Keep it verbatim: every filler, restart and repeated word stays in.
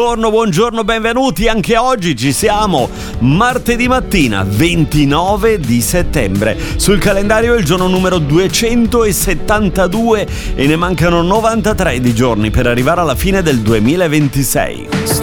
Buongiorno, buongiorno, benvenuti, anche oggi ci siamo, martedì mattina, ventinove di settembre. Sul calendario è il giorno numero duecentosettantadue e ne mancano novantatré di giorni per arrivare alla fine del duemilaventisei.